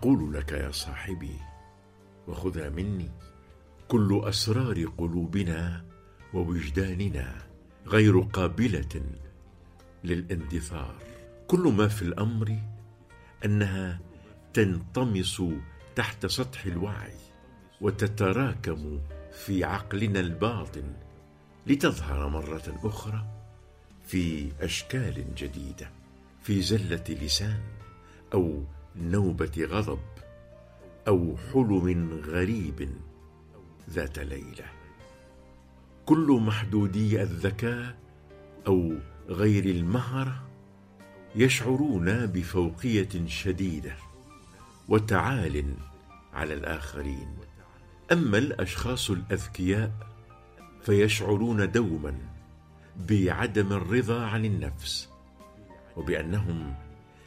أقول لك يا صاحبي وخذها مني: كل أسرار قلوبنا ووجداننا غير قابلة للاندثار. كل ما في الأمر أنها تنطمس تحت سطح الوعي وتتراكم في عقلنا الباطن لتظهر مرة أخرى في أشكال جديدة، في زلة لسان أو نوبة غضب أو حلم غريب ذات ليلة. كل محدودي الذكاء أو غير المهرة يشعرون بفوقية شديدة وتعال على الآخرين، أما الأشخاص الأذكياء فيشعرون دوما بعدم الرضا عن النفس وبأنهم